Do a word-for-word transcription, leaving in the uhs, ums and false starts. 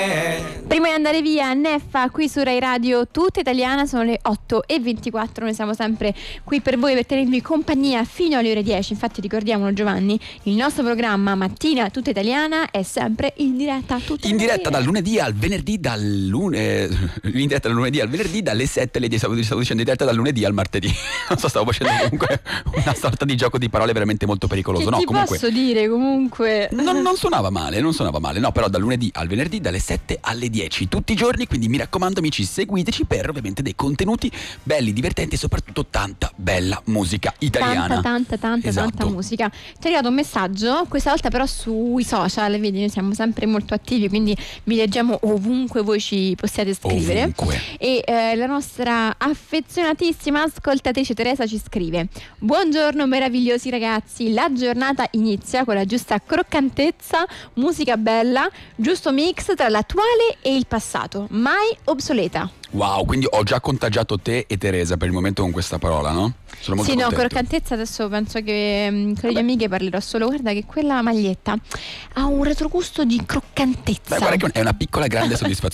Prima di andare via, Neffa qui su Rai Radio Tutta Italiana, sono le otto e ventiquattro, noi siamo sempre qui per voi per tenervi compagnia fino alle ore dieci. Infatti ricordiamolo, Giovanni, il nostro programma Mattina Tutta Italiana è sempre in diretta tutta in diretta dal lunedì al venerdì, dal lun- eh, in diretta dal lunedì al venerdì dalle sette alle dieci, stavo, stavo dicendo in diretta dal lunedì al martedì. Non so, stavo facendo comunque una sorta di gioco di parole veramente molto pericoloso. Che no, ti comunque posso dire comunque non, non suonava male, non suonava male, no, però dal lunedì al venerdì dalle sette alle dieci tutti i giorni, quindi mi raccomando amici, seguiteci per ovviamente dei contenuti belli, divertenti e soprattutto tanta bella musica italiana. Tanta, tanta, tanta, esatto. tanta musica. Ti è arrivato un messaggio, questa volta però sui social, vedi, noi siamo sempre molto attivi, quindi vi leggiamo ovunque voi ci possiate scrivere. Ovunque. E eh, la nostra affezionatissima ascoltatrice Teresa ci scrive: buongiorno meravigliosi ragazzi, la giornata inizia con la giusta croccantezza, musica bella, giusto mix tra l'attuale e il passato, mai obsoleta. Wow, quindi ho già contagiato te e Teresa per il momento con questa parola, no? Sono molto sì, no, contento. croccantezza adesso penso che mh, con le mie amiche parlerò solo. Guarda che quella maglietta ha un retrogusto di croccantezza. Beh, guarda che è una piccola grande soddisfazione